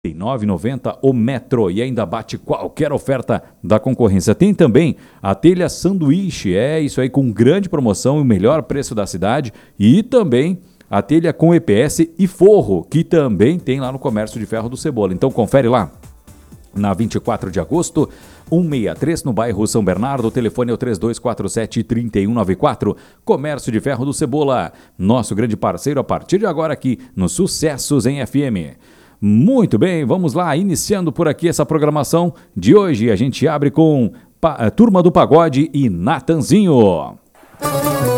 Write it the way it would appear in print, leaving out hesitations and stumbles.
R$ 9,90 o metro e ainda bate qualquer oferta da concorrência. Tem também a telha sanduíche, isso aí com grande promoção e o melhor preço da cidade, e também a telha com EPS e forro, que também tem lá no Comércio de Ferro do Cebola. Então confere lá. Na 24 de agosto, 163 no bairro São Bernardo, o telefone é o 3247-3194, Comércio de Ferro do Cebola, nosso grande parceiro a partir de agora aqui no Sucessos em FM. Muito bem, vamos lá, iniciando por aqui essa programação de hoje, a gente abre com Turma do Pagode e Natanzinho.